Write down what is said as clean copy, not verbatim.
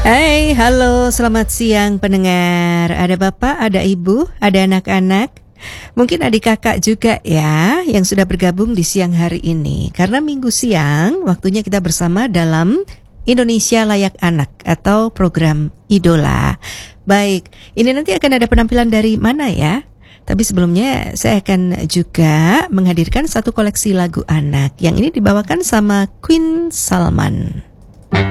Hai, halo, selamat siang pendengar. Ada bapak, ada ibu, ada anak-anak. Mungkin adik kakak juga ya yang sudah bergabung di siang hari ini. Karena minggu siang waktunya kita bersama dalam Indonesia Layak Anak atau program Idola. Baik, ini nanti akan ada penampilan dari mana ya? Tapi sebelumnya saya akan juga menghadirkan satu koleksi lagu anak yang ini dibawakan sama Queen Salman.